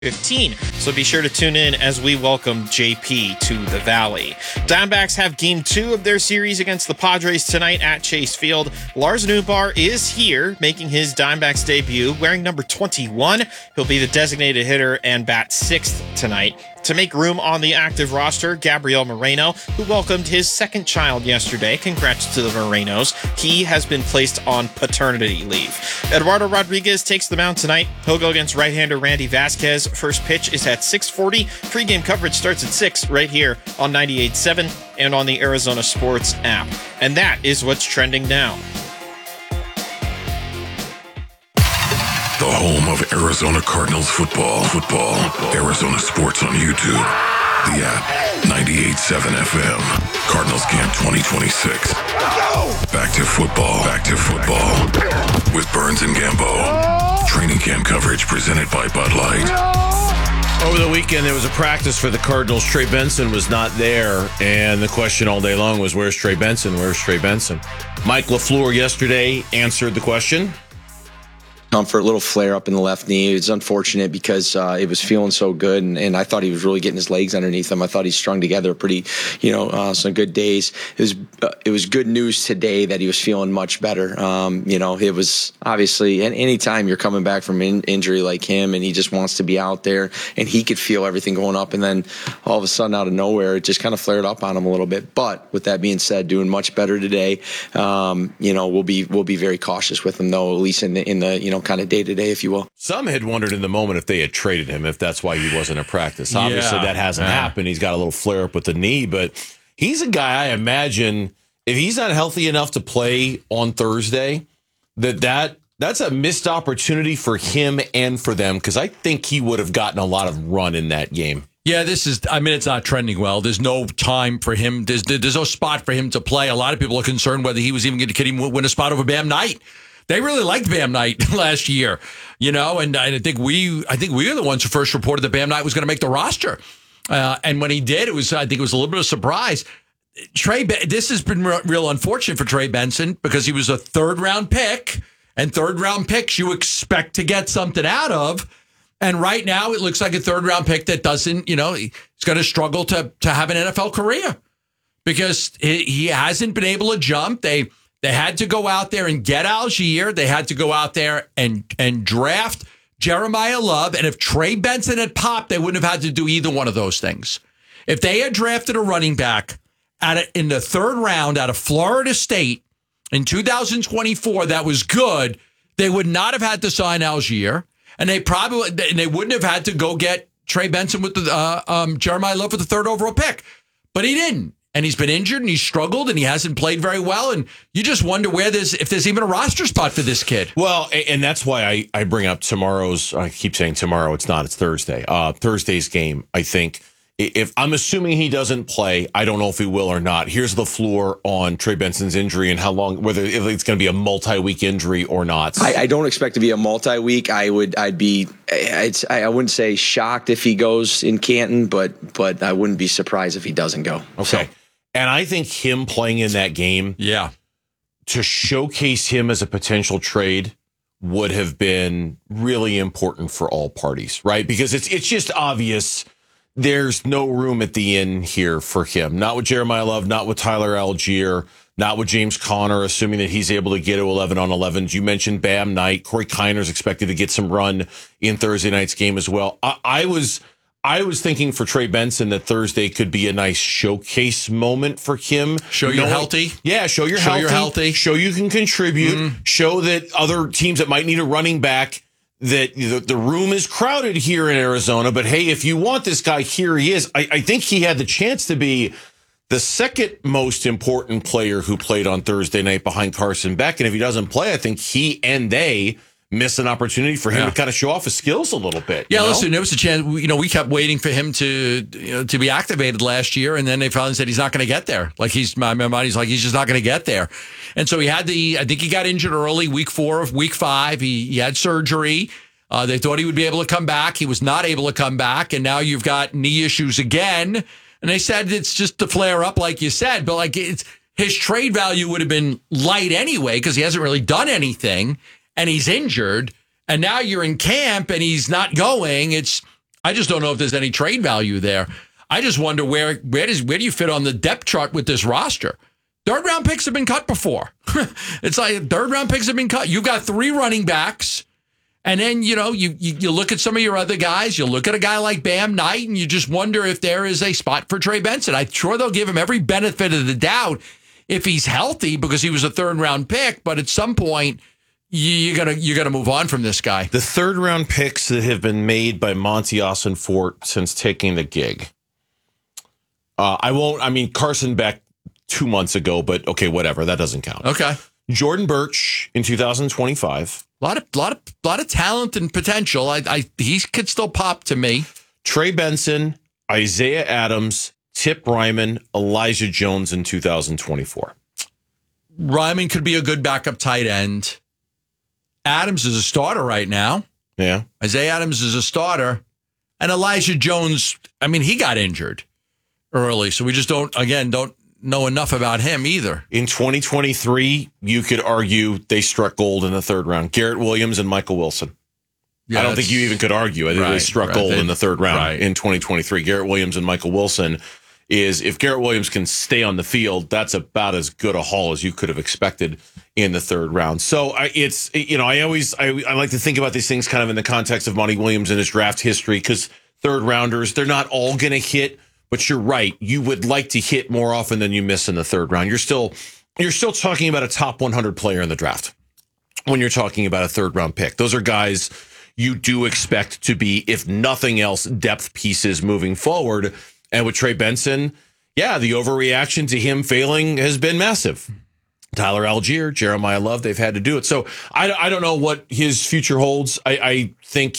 15. So be sure to tune in as we welcome JP to the Valley. Diamondbacks have game 2 of their series against the Padres tonight at Chase Field. Lars Nootbaar is here making his Diamondbacks debut wearing number 21. He'll be the designated hitter and bat 6th tonight. To make room on the active roster, Gabriel Moreno, who welcomed his second child yesterday. Congrats to the Morenos. He has been placed on paternity leave. Eduardo Rodriguez takes the mound tonight. He'll go against right-hander Randy Vasquez. First pitch is at 6:40. Pre-game coverage starts at 6 right here on 98.7 and on the Arizona Sports app. And that is what's trending now. The home of Arizona Cardinals football. Arizona Sports on YouTube. The app, 98.7 FM. Cardinals Camp 2026. Back to football. With Burns and Gambo. Training camp coverage presented by Bud Light. Over the weekend, there was a practice for the Cardinals. Trey Benson was not there, and the question all day long was, where's Trey Benson? Mike LaFleur yesterday answered the question. Comfort, little flare up in the left knee. It's unfortunate because it was feeling so good, and I thought he was really getting his legs underneath him. I thought he strung together pretty, some good days. It was good news today that he was feeling much better. It was obviously, and anytime you're coming back from injury like him, and he just wants to be out there, and he could feel everything going up, and then all of a sudden, out of nowhere, it just kind of flared up on him a little bit. But with that being said, doing much better today. We'll be very cautious with him though, at least in the kind of day-to-day, if you will. Some had wondered in the moment if they had traded him, if that's why he wasn't at practice. Obviously, that hasn't happened. He's got a little flare-up with the knee, but he's a guy, I imagine, if he's not healthy enough to play on Thursday, that's a missed opportunity for him and for them, because I think he would have gotten a lot of run in that game. Yeah, it's not trending well. There's no time for him. There's no spot for him to play. A lot of people are concerned whether he was even going to win a spot over Bam Knight. They really liked Bam Knight last year, and I think we are the ones who first reported that Bam Knight was going to make the roster. And when he did, I think it was a little bit of a surprise. This has been real unfortunate for Trey Benson because he was a third-round pick, and third-round picks you expect to get something out of. And right now, it looks like a third-round pick that doesn't, he's going to struggle to have an NFL career because he hasn't been able to jump. They had to go out there and get Algier. They had to go out there and draft Jeremiah Love. And if Trey Benson had popped, they wouldn't have had to do either one of those things. If they had drafted a running back in the third round out of Florida State in 2024 that was good, they would not have had to sign Algier. And they wouldn't have had to go get Trey Benson with the Jeremiah Love with the third overall pick. But he didn't. And he's been injured and he's struggled and he hasn't played very well. And you just wonder if there's even a roster spot for this kid. Well, and that's why I bring up I keep saying tomorrow. It's not, it's Thursday. Thursday's game, I think. If I'm assuming he doesn't play, I don't know if he will or not. Here's the floor on Trey Benson's injury and how long, if it's going to be a multi-week injury or not. I don't expect to be a multi-week. I wouldn't say shocked if he goes in Canton, but I wouldn't be surprised if he doesn't go. Okay. And I think him playing in that game, to showcase him as a potential trade would have been really important for all parties, right? Because it's just obvious there's no room at the inn here for him. Not with Jeremiah Love, not with Tyler Algier, not with James Conner, assuming that he's able to get to 11 on 11s. You mentioned Bam Knight. Corey Kiner's expected to get some run in Thursday night's game as well. I was thinking for Trey Benson that Thursday could be a nice showcase moment for him. Show you're healthy. Yeah, show you're healthy. Show you can contribute. Mm-hmm. Show that other teams that might need a running back, that the room is crowded here in Arizona. But hey, if you want this guy, here he is. I think he had the chance to be the second most important player who played on Thursday night behind Carson Beck. And if he doesn't play, I think he and they miss an opportunity for him to kind of show off his skills a little bit. Yeah, listen, there was a chance. We kept waiting for him to be activated last year, and then they finally said he's not going to get there. Like he's just not going to get there. And so I think he got injured early, week 4 of week 5. He had surgery. They thought he would be able to come back. He was not able to come back, and now you've got knee issues again. And they said it's just to flare up, like you said, but like his trade value would have been light anyway because he hasn't really done anything. And he's injured, and now you're in camp, and he's not going. I just don't know if there's any trade value there. I just wonder where do you fit on the depth chart with this roster? Third-round picks have been cut before. It's like third-round picks have been cut. You've got 3 running backs, and then, you look at some of your other guys. You look at a guy like Bam Knight, and you just wonder if there is a spot for Trey Benson. I'm sure they'll give him every benefit of the doubt if he's healthy because he was a third-round pick, but at some point, you gotta move on from this guy. The third-round picks that have been made by Monty Ossenfort since taking the gig. Carson Beck 2 months ago, but okay, whatever. That doesn't count. Okay. Jordan Birch in 2025. A lot of talent and potential. He could still pop to me. Trey Benson, Isaiah Adams, Tip Ryman, Elijah Jones in 2024. Ryman could be a good backup tight end. Adams is a starter right now. Yeah. Isaiah Adams is a starter. And Elijah Jones, he got injured early, so we just don't know enough about him either. In 2023, you could argue they struck gold in the third round. Garrett Williams and Michael Wilson. Yeah, I don't think you even could argue. I think they struck gold in the third round in 2023. Garrett Williams and Michael Wilson if Garrett Williams can stay on the field, that's about as good a haul as you could have expected in the third round. So I like to think about these things kind of in the context of Monty Williams and his draft history, because third rounders, they're not all going to hit, but you're right. You would like to hit more often than you miss in the third round. You're still talking about a top 100 player in the draft when you're talking about a third round pick. Those are guys you do expect to be, if nothing else, depth pieces moving forward. And with Trey Benson, the overreaction to him failing has been massive. Tyler Algier, Jeremiah Love, they've had to do it. So I don't know what his future holds. I think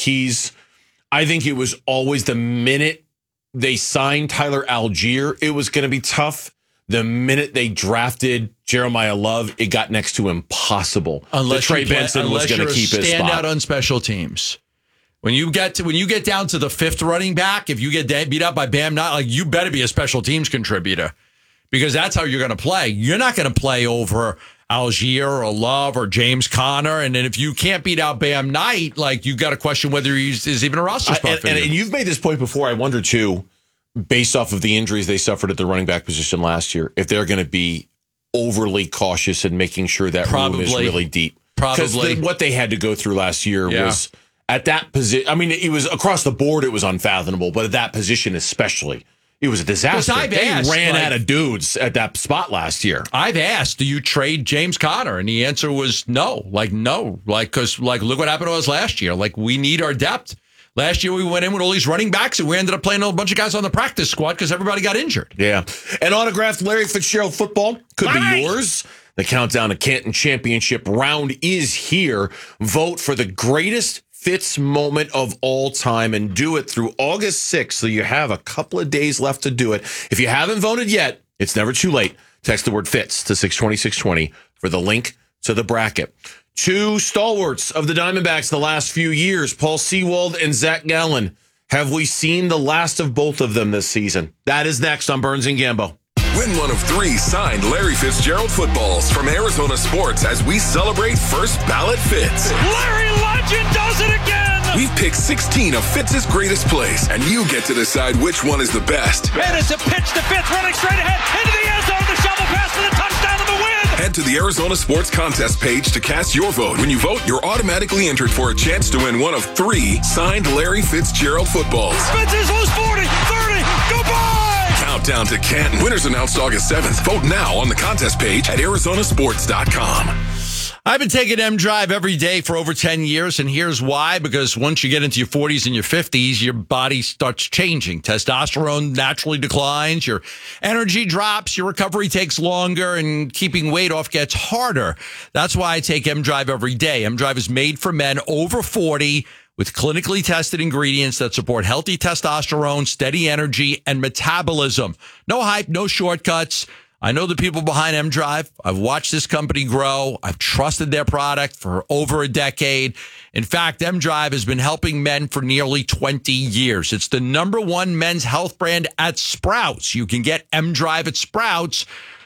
it was always the minute they signed Tyler Algier, it was going to be tough. The minute they drafted Jeremiah Love, it got next to impossible. Unless Trey Benson was going to keep his spot. Standout on special teams. When you get down to the fifth running back, if you get beat up by Bam Knight, you better be a special teams contributor, because that's how you're going to play. You're not going to play over Algier or Love or James Conner, and then if you can't beat out Bam Knight, you got to question whether he's even a roster spot for you. And you've made this point before. I wonder too, based off of the injuries they suffered at the running back position last year, if they're going to be overly cautious in making sure that room is really deep. Probably. Because what they had to go through last year was. At that position, it was across the board, it was unfathomable, but at that position especially, it was a disaster. They ran out of dudes at that spot last year. I've asked, do you trade James Conner? And the answer was no. No. Because look what happened to us last year. We need our depth. Last year, we went in with all these running backs, and we ended up playing a bunch of guys on the practice squad because everybody got injured. Yeah. An autographed Larry Fitzgerald football could be yours. The countdown to Canton Championship round is here. Vote for the greatest Fitz moment of all time and do it through August 6th. So you have a couple of days left to do it. If you haven't voted yet, it's never too late. Text the word Fitz to 620-620 for the link to the bracket. Two stalwarts of the Diamondbacks the last few years, Paul Sewald and Zach Gallen. Have we seen the last of both of them this season? That is next on Burns and Gambo. Win one of 3 signed Larry Fitzgerald footballs from Arizona Sports as we celebrate First Ballot Fitz. Larry Legend does it again! We've picked 16 of Fitz's greatest plays, and you get to decide which one is the best. And it's a pitch to Fitz, running straight ahead into the end zone. The shovel pass for the touchdown of the win! Head to the Arizona Sports Contest page to cast your vote. When you vote, you're automatically entered for a chance to win one of 3 signed Larry Fitzgerald footballs. Fitz is loose 40, 30, goodbye! Countdown to Canton. Winners announced August 7th. Vote now on the contest page at arizonasports.com. I've been taking M-Drive every day for over 10 years, and here's why. Because once you get into your 40s and your 50s, your body starts changing. Testosterone naturally declines, your energy drops, your recovery takes longer, and keeping weight off gets harder. That's why I take M-Drive every day. M-Drive is made for men over 40 with clinically tested ingredients that support healthy testosterone, steady energy, and metabolism. No hype, no shortcuts. I know the people behind M-Drive. I've watched this company grow. I've trusted their product for over a decade. In fact, M-Drive has been helping men for nearly 20 years. It's the #1 men's health brand at Sprouts. You can get M-Drive at Sprouts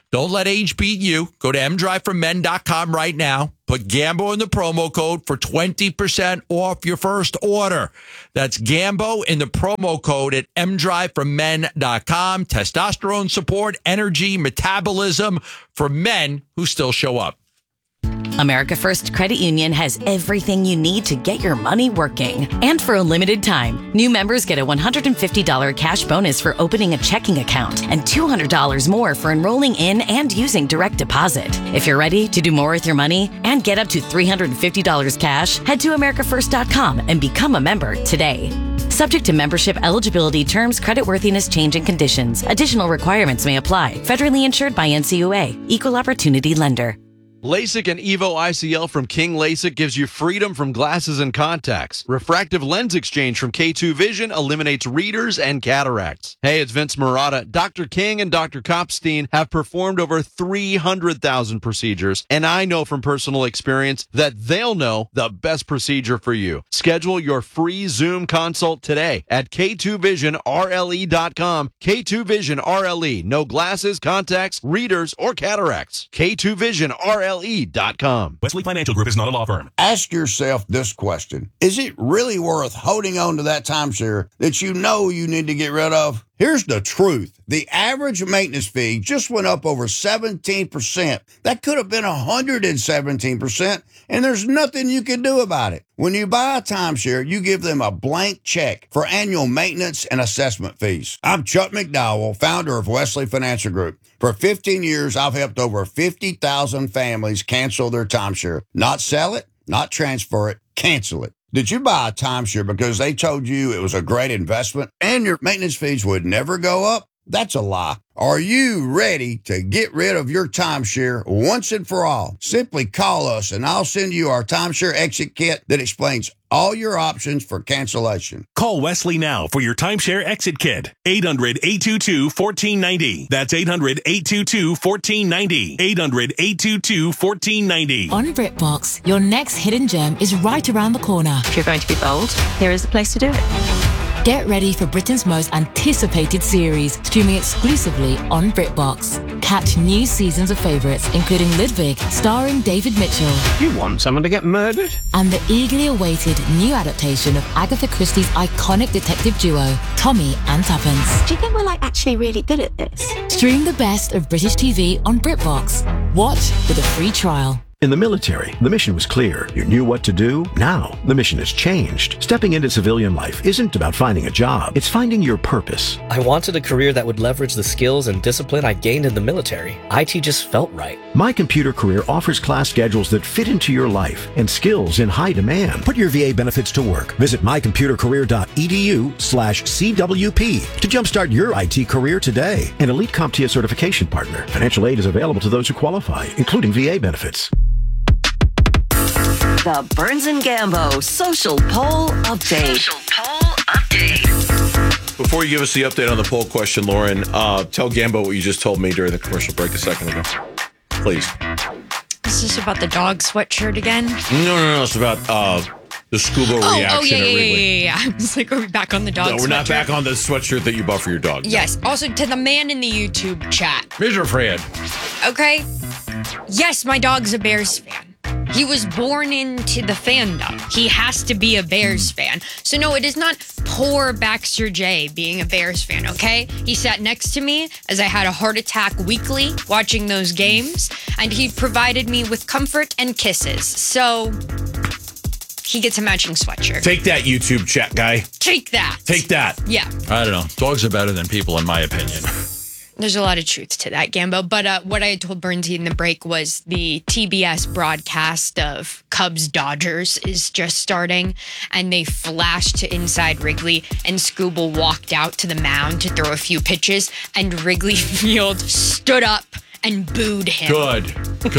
Don't let age beat you. Go to mdriveformen.com right now. Put Gambo in the promo code for 20% off your first order. That's Gambo in the promo code at mdriveformen.com. Testosterone support, energy, metabolism for men who still show up. America First Credit Union has everything you need to get your money working. And for a limited time, new members get a $150 cash bonus for opening a checking account and $200 more for enrolling in and using direct deposit. If you're ready to do more with your money and get up to $350 cash, head to americafirst.com and become a member today. Subject to membership eligibility, terms, creditworthiness, change, and conditions. Additional requirements may apply. Federally insured by NCUA. Equal Opportunity Lender. LASIK and EVO ICL from King LASIK gives you freedom from glasses and contacts. Refractive lens exchange from K2 Vision eliminates readers and cataracts. Hey, it's Vince Marotta. Dr. King and Dr. Kopstein have performed over 300,000 procedures, and I know from personal experience that they'll know the best procedure for you. Schedule your free Zoom consult today at K2VisionRLE.com. K2 Vision RLE. No glasses, contacts, readers, or cataracts. K2VisionRLE.com. Wesley Financial Group is not a law firm. Ask yourself this question. Is it really worth holding on to that timeshare that you know you need to get rid of? Here's the truth. The average maintenance fee just went up over 17%. That could have been 117%, and there's nothing you can do about it. When you buy a timeshare, you give them a blank check for annual maintenance and assessment fees. I'm Chuck McDowell, founder of Wesley Financial Group. For 15 years, I've helped over 50,000 families cancel their timeshare. Not sell it, not transfer it, cancel it. Did you buy a timeshare because they told you it was a great investment and your maintenance fees would never go up? That's a lie. Are you ready to get rid of your timeshare once and for all? Simply call us and I'll send you our timeshare exit kit that explains all your options for cancellation. Call Wesley now for your timeshare exit kit. 800-822-1490. That's 800-822-1490. 800-822-1490. On BritBox, your next hidden gem is right around the corner. If you're going to be bold, here is the place to do it. Get ready for Britain's most anticipated series, streaming exclusively on BritBox. Catch new seasons of favourites, including Ludwig, starring David Mitchell. You want someone to get murdered? And the eagerly awaited new adaptation of Agatha Christie's iconic detective duo, Tommy and Tuppence. Do you think we're actually really good at this? Stream the best of British TV on BritBox. Watch with a free trial. In the military, the mission was clear. You knew what to do. Now, the mission has changed. Stepping into civilian life isn't about finding a job. It's finding your purpose. I wanted a career that would leverage the skills and discipline I gained in the military. IT just felt right. My Computer Career offers class schedules that fit into your life and skills in high demand. Put your VA benefits to work. Visit mycomputercareer.edu/CWP to jumpstart your IT career today. An Elite CompTIA certification partner. Financial aid is available to those who qualify, including VA benefits. The Burns and Gambo Social Poll Update. Before you give us the update on the poll question, Lauren, tell Gambo what you just told me during the commercial break a second ago. Please. Is this about the dog sweatshirt again? No. It's about the scuba reaction. Oh, yeah. I was like, are we back on the dog sweatshirt? No, we're not back on the sweatshirt that you bought for your dog. Yes. Also, to the man in the YouTube chat. Mr. Fred. Okay. Yes, my dog's a Bears fan. He was born into the fandom. He has to be a Bears fan. So no, it is not poor Baxter J being a Bears fan, okay? He sat next to me as I had a heart attack weekly watching those games, and he provided me with comfort and kisses. So he gets a matching sweatshirt. Take that, YouTube chat guy. Take that. Take that. Yeah. I don't know. Dogs are better than people, in my opinion. There's a lot of truth to that, Gambo. But what I had told Burnsy in the break was the TBS broadcast of Cubs-Dodgers is just starting, and they flashed to inside Wrigley, and Scooble walked out to the mound to throw a few pitches, and Wrigley Field stood up and booed him. Good.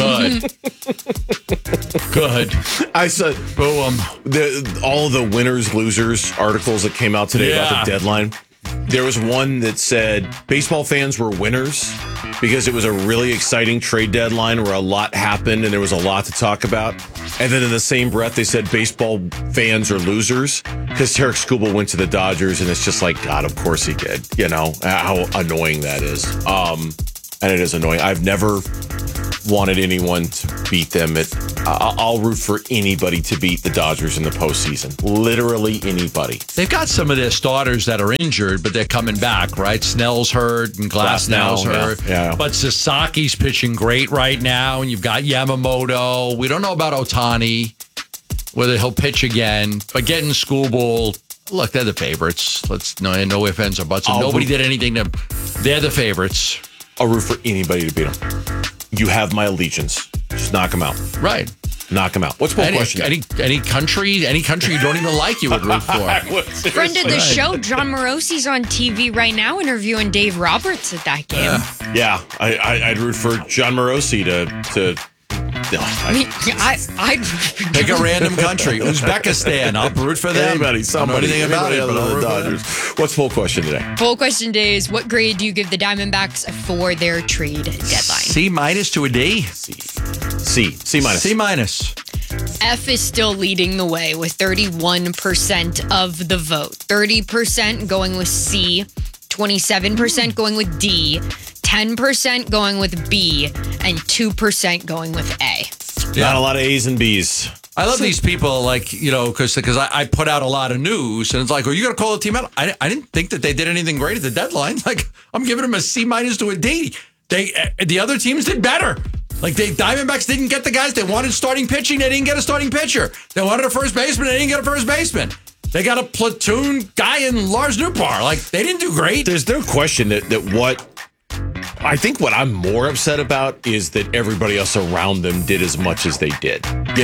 I said, boom. All the winners, losers articles that came out today about the deadline. There was one that said baseball fans were winners because it was a really exciting trade deadline where a lot happened and there was a lot to talk about. And then in the same breath, they said baseball fans are losers because Tarek Skubal went to the Dodgers, and it's just like, God, of course he did. You know, how annoying that is. and it is annoying. I've never wanted anyone to beat them. I'll root for anybody to beat the Dodgers in the postseason. Literally anybody. They've got some of their starters that are injured, but they're coming back, right? Snell's hurt and Glasnow's hurt. Yeah. But Sasaki's pitching great right now, and you've got Yamamoto. We don't know about Ohtani, whether he'll pitch again. But getting Schoolball, look, they're the favorites. No ifs, ands, or buts. And nobody did anything to. They're the favorites. I'll root for anybody to beat them. You have my allegiance. Just knock them out. Right. Knock them out. What's my question? Any country you don't even like, you would root for. Friend of the show, John Morosi's on TV right now interviewing Dave Roberts at that game. Yeah, I'd root for John Morosi to I'd pick a random country. Uzbekistan. I'll root for them. Somebody. I don't know anything about it, but I'll root the Dodgers. What's the poll question today? Poll question today is, what grade do you give the Diamondbacks for their trade deadline? C- to a D. C minus. C minus. F is still leading the way with 31% of the vote. 30% going with C, 27% going with D, 10% going with B, and 2% going with A. Not a lot of A's and B's. I love these people, because I put out a lot of news, and it's like, are you going to call the team out? I didn't think that they did anything great at the deadline. Like, I'm giving them a C minus to a D. The other teams did better. Like, Diamondbacks didn't get the guys. They wanted starting pitching. They didn't get a starting pitcher. They wanted a first baseman. They didn't get a first baseman. They got a platoon guy in Lars Nootbaar. Like, they didn't do great. There's no question that I think what I'm more upset about is that everybody else around them did as much as they did.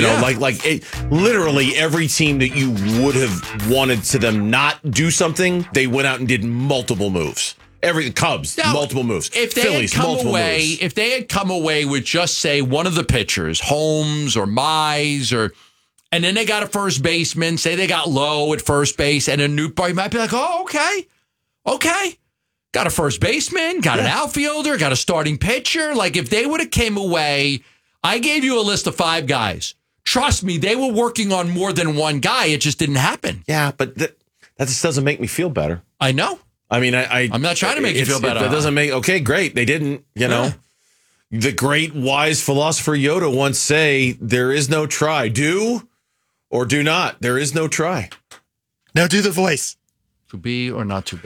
Literally every team that you would have wanted to them not do something, they went out and did multiple moves. Cubs, multiple moves. If they Phillies, if they had come away with just say one of the pitchers, Holmes or Mize, and then they got a first baseman, say they got Lowe at first base and a Nootbaar, you might be like, oh, okay. Got a first baseman, got an outfielder, got a starting pitcher. Like, if they would have came away, I gave you a list of 5 guys. Trust me, they were working on more than one guy. It just didn't happen. Yeah, but that just doesn't make me feel better. I know. I mean, I'm not trying to make you feel better. That doesn't make, okay, great. They didn't, know. The great wise philosopher Yoda once say, there is no try. Do or do not. There is no try. Now do the voice. To be or not to be.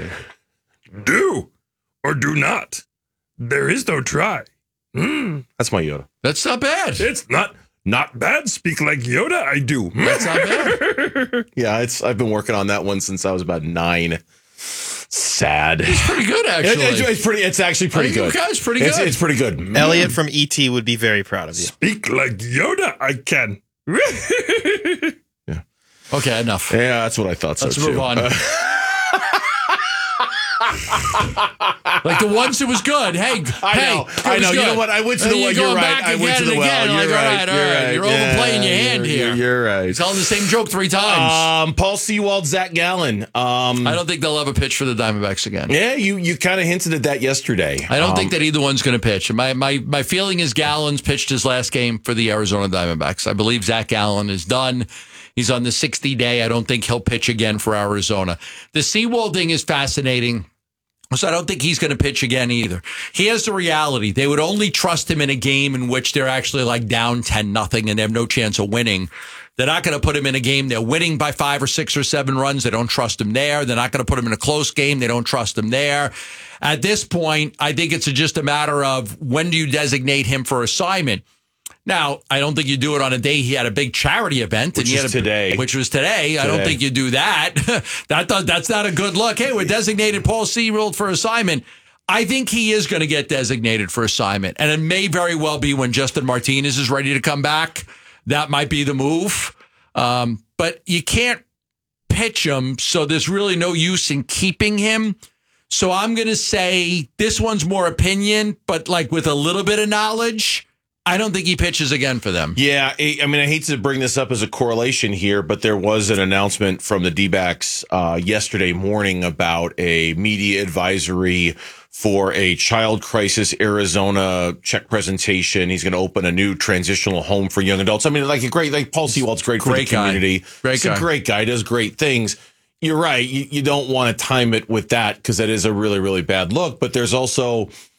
Do or do not. There is no try. That's my Yoda. That's not bad. It's not bad. Speak like Yoda, I do. That's not bad. Yeah, I've been working on that one since I was about 9. Sad. It's pretty good, actually. It's actually pretty good. It's pretty good. It's pretty good. Elliot from E.T. would be very proud of you. Speak like Yoda, I can. Yeah. Okay, enough. Yeah, that's what I thought. Let's move on. Like the ones that was good. Hey, I know. You know what? I went to the well. You're right. I went to the well. You're right. You're overplaying your hand here. You're right. You're telling the same joke 3 times. Paul Sewald, Zach Gallen. I don't think they'll have a pitch for the Diamondbacks again. Yeah, you kind of hinted at that yesterday. I don't think that either one's going to pitch. My feeling is Gallen's pitched his last game for the Arizona Diamondbacks. I believe Zach Gallen is done. He's on the 60-day. I don't think he'll pitch again for Arizona. The Sewald thing is fascinating. So I don't think he's going to pitch again either. Here's the reality. They would only trust him in a game in which they're actually like down 10-0 and they have no chance of winning. They're not going to put him in a game they're winning by 5 or 6 or 7 runs. They don't trust him there. They're not going to put him in a close game. They don't trust him there. At this point, I think it's just a matter of when do you designate him for assignment. Now, I don't think you do it on a day he had a big charity event. Which was today. I don't think you do that. That's not a good look. Hey, we're designated Paul Sewald for assignment. I think he is going to get designated for assignment. And it may very well be when Justin Martinez is ready to come back. That might be the move. But you can't pitch him, so there's really no use in keeping him. So I'm going to say this one's more opinion, but like with a little bit of knowledge. I don't think he pitches again for them. Yeah, I mean, I hate to bring this up as a correlation here, but there was an announcement from the D-backs yesterday morning about a media advisory for a Child Crisis Arizona check presentation. He's going to open a new transitional home for young adults. I mean, like Paul Sewald's great for the community. He's a great guy, does great things. You're right. You don't want to time it with that because that is a really, really bad look. But there's also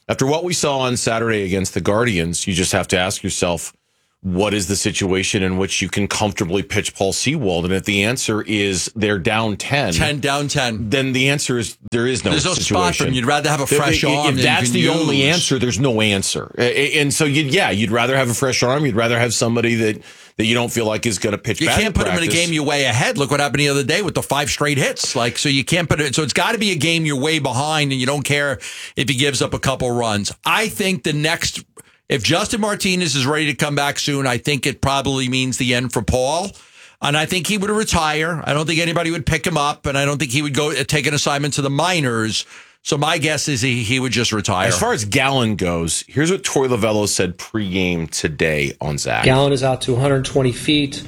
After what we saw on Saturday against the Guardians, you just have to ask yourself, what is the situation in which you can comfortably pitch Paul Sewald? And if the answer is they're down 10, down 10, then the answer is there's no situation. Spot for him. You'd rather have a fresh arm. If that's the only answer, there's no answer. And so you'd rather have a fresh arm. You'd rather have somebody that you don't feel like is going to pitch. You bad can't put him in a game you're way ahead. Look what happened the other day with the 5 straight hits. So you can't put it. So it's got to be a game you're way behind, and you don't care if he gives up a couple runs. I think if Justin Martinez is ready to come back soon, I think it probably means the end for Paul. And I think he would retire. I don't think anybody would pick him up, and I don't think he would go take an assignment to the minors. So my guess is he would just retire. As far as Gallen goes, here's what Torey Lovullo said pregame today on Zach. Gallen is out to 120 feet.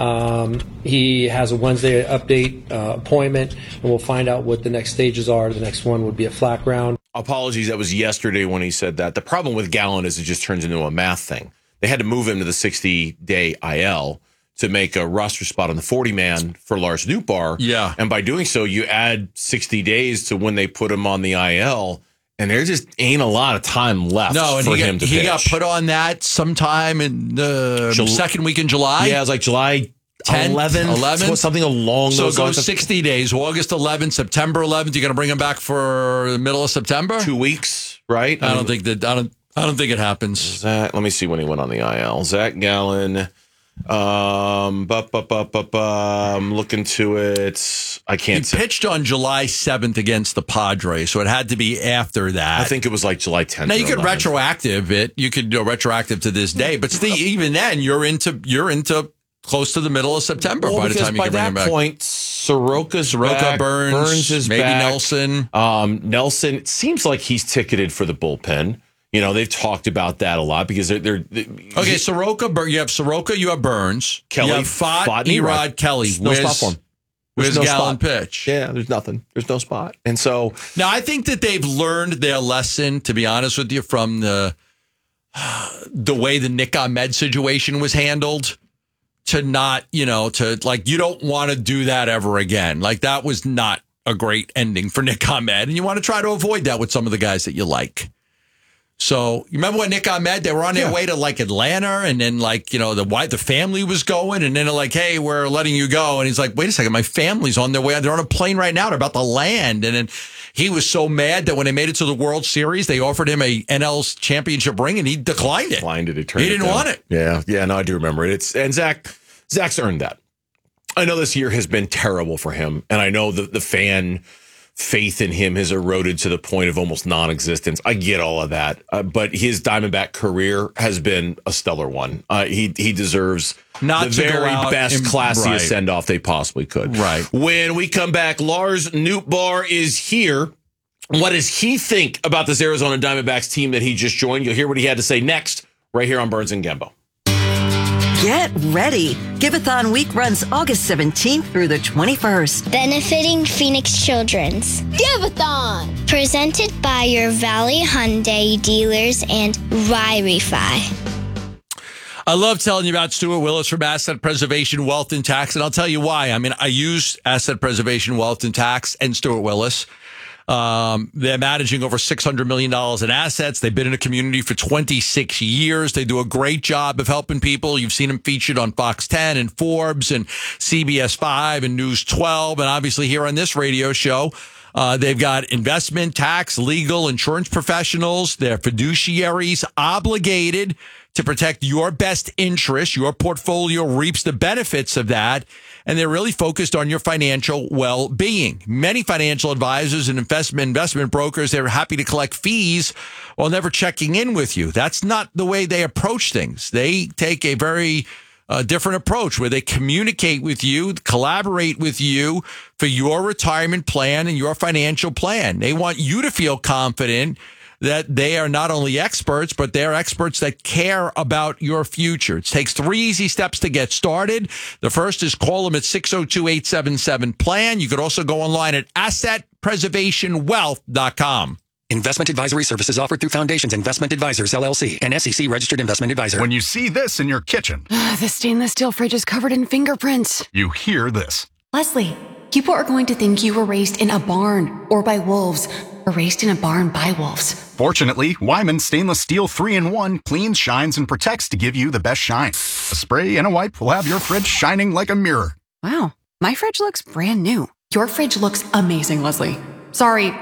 He has a Wednesday update appointment, and we'll find out what the next stages are. The next one would be a flat ground. Apologies, that was yesterday when he said that. The problem with Gallen is it just turns into a math thing. They had to move him to the 60-day IL to make a roster spot on the 40-man for Lars Nootbaar. Yeah. And by doing so, you add 60 days to when they put him on the IL, and there just ain't a lot of time left for him to pitch. He got put on that sometime in the second week in July. Yeah, it was like July 11th, something along those lines. So 60 days, August 11th, September 11th. You're going to bring him back for the middle of September? 2 weeks, right? I don't think it happens. Let me see when he went on the IL. Zach Gallen. I'm looking to it. I can't. He pitched on July 7th against the Padres, so it had to be after that. I think it was like July 10th. Now you could retroactive it. You could do retroactive to this day, but still, even then, you're into close to the middle of September by the time you can bring him back. By that point, Soroka, back, Burns is maybe back. Nelson. Nelson, it seems like he's ticketed for the bullpen. You know, they've talked about that a lot because they're okay, Soroka, you have Soroka, you have Burns. Kelly, you have Fott, Erod, Kelly. No spot for him. Where's Gallen pitch? Yeah, there's nothing. There's no spot. And so now I think that they've learned their lesson, to be honest with you, from the way the Nick Ahmed situation was handled. To not, you don't want to do that ever again. Like, that was not a great ending for Nick Ahmed. And you want to try to avoid that with some of the guys that you like. So, you remember when Nick Ahmed, they were on their way to, Atlanta, and then, the family was going, and then they're like, hey, we're letting you go. And he's like, wait a second, my family's on their way. They're on a plane right now. They're about to land. And then he was so mad that when they made it to the World Series, they offered him a NL championship ring, and he declined it. He didn't want it. Yeah, no, I do remember it. And Zach's earned that. I know this year has been terrible for him, and I know the fan faith in him has eroded to the point of almost non-existence. I get all of that, but his Diamondback career has been a stellar one. He deserves the very best, classiest send-off they possibly could. Right. When we come back, Lars Nootbaar is here. What does he think about this Arizona Diamondbacks team that he just joined? You'll hear what he had to say next, right here on Burns and Gambo. Get ready. Giveathon Week runs August 17th through the 21st. Benefiting Phoenix Children's. Giveathon! Presented by your Valley Hyundai dealers and Rye-Refi. I love telling you about Stuart Willis from Asset Preservation Wealth and Tax, and I'll tell you why. I mean, I use Asset Preservation Wealth and Tax and Stuart Willis. They're managing over $600 million in assets. They've been in a community for 26 years. They do a great job of helping people. You've seen them featured on Fox 10 and Forbes and CBS 5 and News 12. And obviously here on this radio show, they've got investment, tax, legal, insurance professionals. They're fiduciaries obligated to protect your best interest. Your portfolio reaps the benefits of that. And they're really focused on your financial well-being. Many financial advisors and investment brokers, they're happy to collect fees while never checking in with you. That's not the way they approach things. They take a very different approach where they communicate with you, collaborate with you for your retirement plan and your financial plan. They want you to feel confident that they are not only experts, but they're experts that care about your future. It takes 3 easy steps to get started. The first is call them at 602-877-PLAN. You could also go online at assetpreservationwealth.com. Investment advisory services offered through Foundations Investment Advisors, LLC, an SEC-registered investment advisor. When you see this in your kitchen. The stainless steel fridge is covered in fingerprints. You hear this. Leslie, people are going to think you were raised in a barn or by wolves. erased in a barn by wolves. Fortunately, Wyman Stainless Steel 3-in-1 cleans, shines, and protects to give you the best shine. A spray and a wipe will have your fridge shining like a mirror. Wow, my fridge looks brand new. Your fridge looks amazing, Leslie. Sorry,